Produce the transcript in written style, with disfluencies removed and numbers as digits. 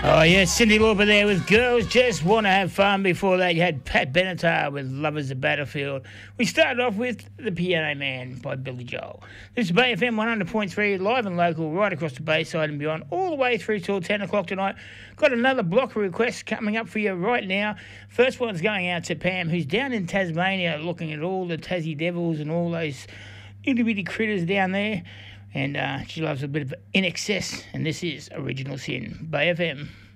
Oh, yeah, Cyndi Lauper there with Girls Just Want to Have Fun. Before that, you had Pat Benatar with Lovers of Battlefield. We started off with The Piano Man by Billy Joel. This is Bay FM 100.3, live and local, right across the Bayside and beyond, all the way through till 10 o'clock tonight. Got another block of requests coming up for you right now. First one's going out to Pam, who's down in Tasmania looking at all the Tassie Devils and all those itty-bitty critters down there. And she loves a bit of In Excess, and this is Original Sin, Bay FM.